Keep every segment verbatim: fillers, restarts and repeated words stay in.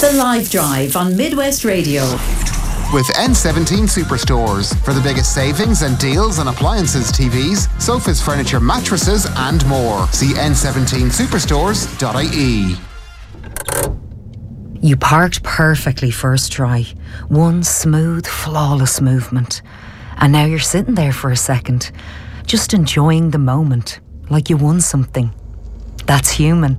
The Live Drive on Midwest Radio. With N seventeen Superstores for the biggest savings and deals on appliances, T Vs, sofas, furniture, mattresses and more. See N seventeen superstores dot I E. You parked perfectly first try. One smooth, flawless movement. And now you're sitting there for a second, just enjoying the moment, like you won something. That's human.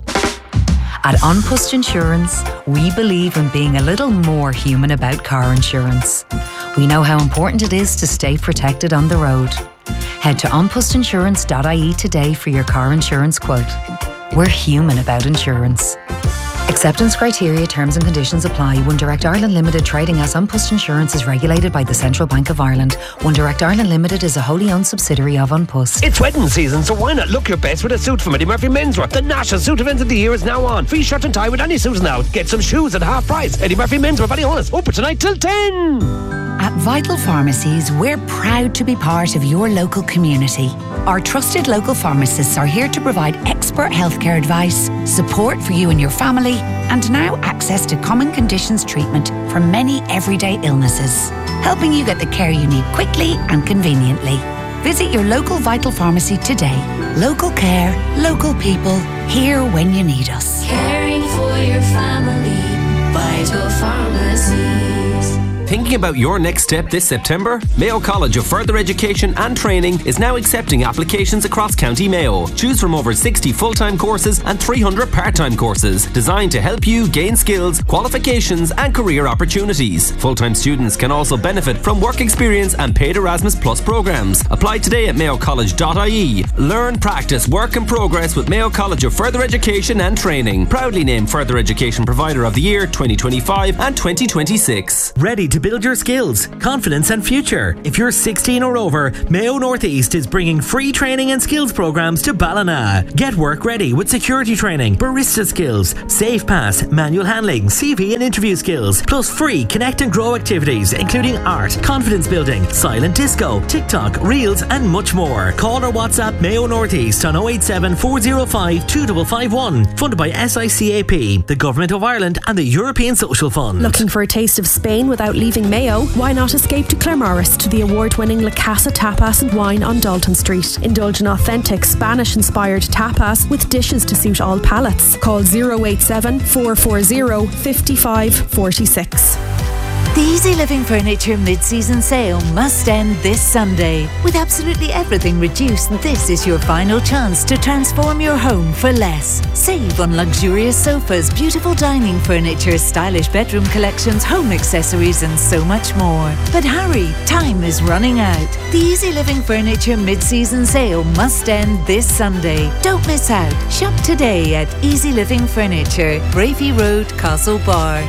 At An Post Insurance, we believe in being a little more human about car insurance. We know how important it is to stay protected on the road. Head to an post insurance dot I E today for your car insurance quote. We're human about insurance. Acceptance criteria, terms and conditions apply. One Direct Ireland Limited, trading as An Post Insurance, is regulated by the Central Bank of Ireland. One Direct Ireland Limited is a wholly owned subsidiary of An Post. It's wedding season, so why not look your best with a suit from Eddie Murphy Menswear? The national suit event of the year is now on. Free shirt and tie with any suit now. Get some shoes at half price. Eddie Murphy Menswear, Ballyhonus, open tonight till ten. At Vital Pharmacies, we're proud to be part of your local community. Our trusted local pharmacists are here to provide expert healthcare advice, support for you and your family, and now access to common conditions treatment for many everyday illnesses, helping you get the care you need quickly and conveniently. Visit your local Vital Pharmacy today. Local care, local people, here when you need us. Caring for your family, Vital Pharmacies. Thinking about your next step this September? Mayo College of Further Education and Training is now accepting applications across County Mayo. Choose from over sixty full-time courses and three hundred part-time courses designed to help you gain skills, qualifications and career opportunities. Full-time students can also benefit from work experience and paid Erasmus Plus programs. Apply today at mayo college dot I E. Learn, practice, work and progress with Mayo College of Further Education and Training. Proudly named Further Education Provider of the Year twenty twenty-five and twenty twenty-six. Ready to build your skills, confidence and future. If you're sixteen or over, Mayo Northeast is bringing free training and skills programs to Ballina. Get work ready with security training, barista skills, safe pass, manual handling, C V and interview skills, plus free connect and grow activities including art, confidence building, silent disco, TikTok, reels and much more. Call or WhatsApp Mayo Northeast on oh eight seven, four oh five, two five five one. Funded by S I C A P, the Government of Ireland and the European Social Fund. Looking for a taste of Spain without leaving Mayo? Why not escape to Claremorris to the award-winning La Casa Tapas and Wine on Dalton Street. Indulge in authentic Spanish-inspired tapas with dishes to suit all palates. Call oh eight seven, four four oh, five five four six. The Easy Living Furniture mid-season sale must end this Sunday. With absolutely everything reduced, this is your final chance to transform your home for less. Save on luxurious sofas, beautiful dining furniture, stylish bedroom collections, home accessories and so much more. But hurry, time is running out. The Easy Living Furniture mid-season sale must end this Sunday. Don't miss out. Shop today at Easy Living Furniture, Bravey Road, Castlebar.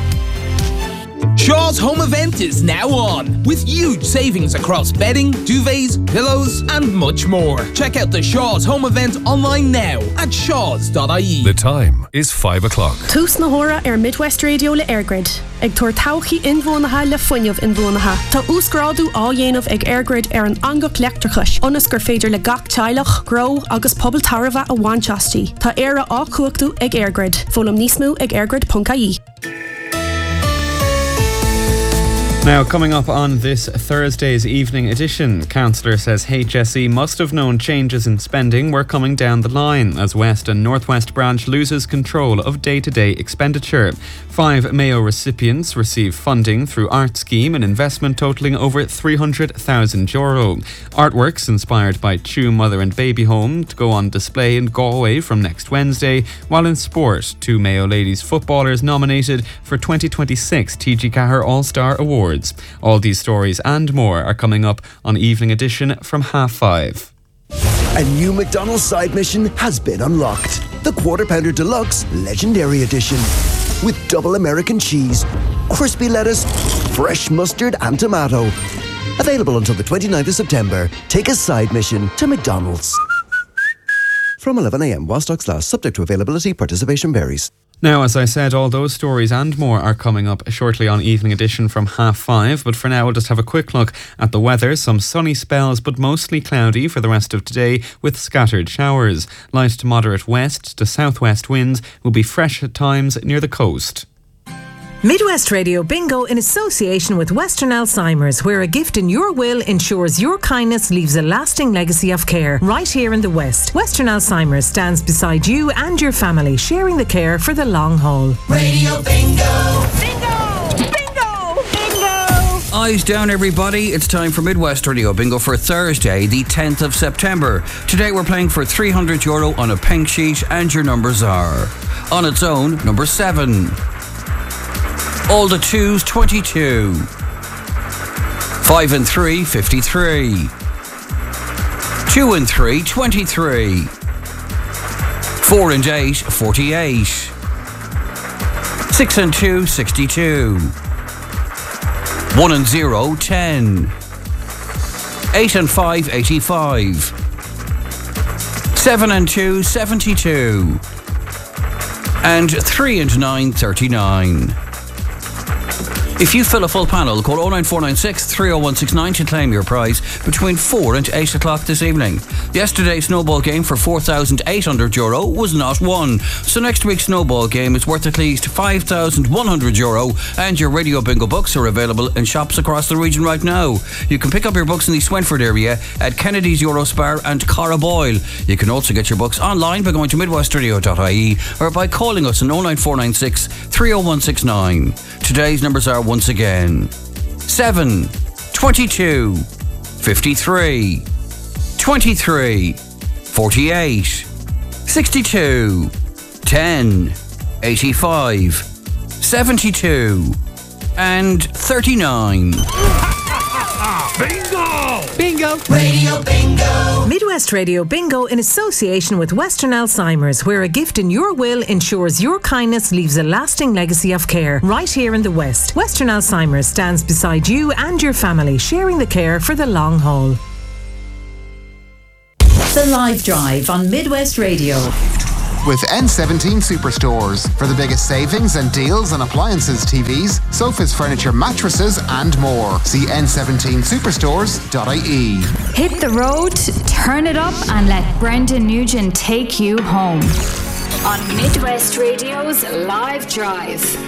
Shaw's Home Event is now on, with huge savings across bedding, duvets, pillows and much more. Check out the Shaw's Home Event online now at shaws dot I E. The time is five o'clock. Tús na hóra ar Midwest Radio le Airgrid. Ag tuair tauchaí inmhónatha le fuinneamh inmhónatha. Tá úsgrádu á dhéanamh ag Airgrid ar an angach leachtrachais. Ionas gur féidir le gach teilech, gró agus pobal tarva a bhainteastí. Tá éire á cuachtú ag Airgrid. Fólam níos mó ag airgrid dot I E. Now, coming up on this Thursday's evening edition, Councillor says H S E must have known changes in spending were coming down the line as West and Northwest Branch loses control of day-to-day expenditure. Five Mayo recipients receive funding through Art Scheme, an investment totalling over three hundred thousand euro. Artworks inspired by Chew Mother and Baby Home to go on display in Galway from next Wednesday, while in sport, two Mayo ladies footballers nominated for twenty twenty-six T G Cahir All-Star Awards. All these stories and more are coming up on Evening Edition from half five. A new McDonald's side mission has been unlocked. The Quarter Pounder Deluxe Legendary Edition. With double American cheese, crispy lettuce, fresh mustard and tomato. Available until the twenty-ninth of September. Take a side mission to McDonald's. From eleven a.m. while stocks last, subject to availability, participation varies. Now, as I said, all those stories and more are coming up shortly on Evening Edition from half five. But for now, we'll just have a quick look at the weather. Some sunny spells, but mostly cloudy for the rest of today with scattered showers. Light to moderate west to southwest winds will be fresh at times near the coast. Midwest Radio Bingo in association with Western Alzheimer's, where a gift in your will ensures your kindness leaves a lasting legacy of care right here in the West. Western Alzheimer's stands beside you and your family, sharing the care for the long haul. Radio Bingo! Bingo! Bingo! Bingo! Eyes down, everybody. It's time for Midwest Radio Bingo for Thursday, the tenth of September. Today we're playing for three hundred euro on a pink sheet, and your numbers are: on its own, number seven. All the twos, twenty-two. Five and three, fifty-three. Two and three, twenty-three. Four and eight, forty-eight. Six and two, sixty-two. One and zero, ten. Eight and five, eighty-five. Seven and two, seventy-two. And three and nine, thirty-nine. If you fill a full panel, call oh nine four nine six, three oh one six nine to claim your prize between four and eight o'clock this evening. Yesterday's snowball game for four thousand eight hundred euro was not won, so next week's snowball game is worth at least five thousand one hundred euro, and your Radio Bingo books are available in shops across the region right now. You can pick up your books in the Swinford area at Kennedy's Eurospar and Carraboyle. You can also get your books online by going to midwest radio dot I E or by calling us on oh nine four nine six, three oh one six nine. Today's numbers are once again seven, twenty-two, fifty-three, twenty-three, forty-eight, sixty-two, ten, eighty-five, seventy-two, and thirty-nine. Bingo! Bingo! Radio Bingo! Midwest Radio Bingo in association with Western Alzheimer's, where a gift in your will ensures your kindness leaves a lasting legacy of care right here in the West. Western Alzheimer's stands beside you and your family, sharing the care for the long haul. The Live Drive on Midwest Radio. With N seventeen Superstores for the biggest savings and deals on appliances, T Vs, sofas, furniture, mattresses and more. See N seventeen superstores dot I E. Hit the road, turn it up and let Brendan Nugent take you home on Midwest Radio's Live Drive.